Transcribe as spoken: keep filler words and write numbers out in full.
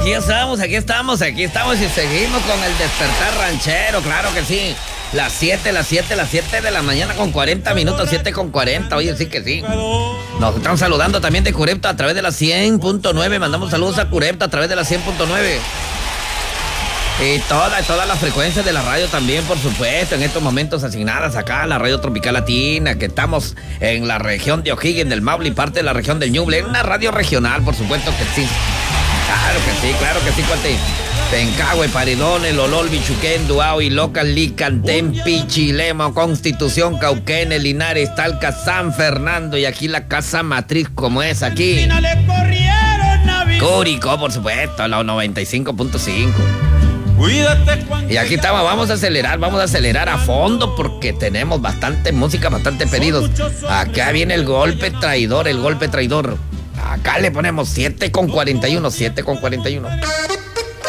aquí estamos, aquí estamos, aquí estamos y seguimos con el despertar ranchero, claro que sí. Las siete, las siete, las siete de la mañana con cuarenta minutos, siete con cuarenta, oye, sí que sí. Nos están saludando también de Curepta a través de la cien punto nueve, mandamos saludos a Curepta a través de la cien punto nueve. Y todas toda las frecuencias de la radio también, por supuesto, en estos momentos asignadas acá a la Radio Tropical Latina, que estamos en la región de O'Higgins, del Maule y parte de la región del Ñuble, una radio regional, por supuesto que sí. Claro que sí, claro que sí, cuate. Pencahue, Paridón, El Olol, Bichuquén, Duao, Local, Licantén, Pichilemo, Constitución, Cauquene, Linares, Talca, San Fernando y aquí la casa matriz como es aquí. Curicó, por supuesto, la noventa y cinco punto cinco. Y aquí estamos, vamos a acelerar, vamos a acelerar a fondo porque tenemos bastante música, bastante pedidos. Acá viene el golpe traidor, el golpe traidor. Acá le ponemos siete con cuarenta y uno, siete con cuarenta y uno.